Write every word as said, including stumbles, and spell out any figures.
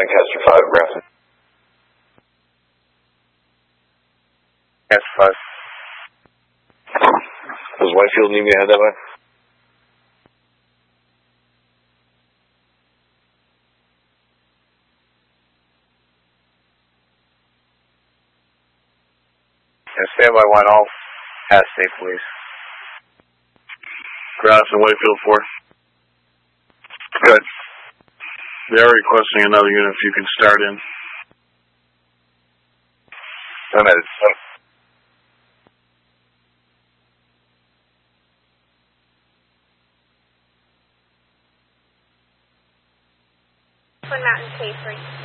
Lancaster five, Grafton. Lancaster five. Does Whitefield need me to head that way? Yeah, stand by one, all pass safe, please. Grafton, Whitefield four. Good. They are requesting another unit if you can start in. I'm at it. Twin Mountain K three.